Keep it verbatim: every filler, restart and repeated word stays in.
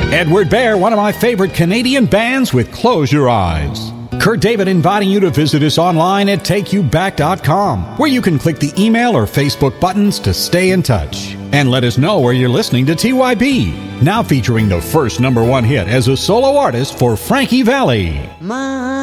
Edward Bear, one of my favorite Canadian bands with Close Your Eyes. Kurt David inviting you to visit us online at take you back dot com, where you can click the email or Facebook buttons to stay in touch. And let us know where you're listening to T Y B. Now featuring the first number one hit as a solo artist for Frankie Valli. My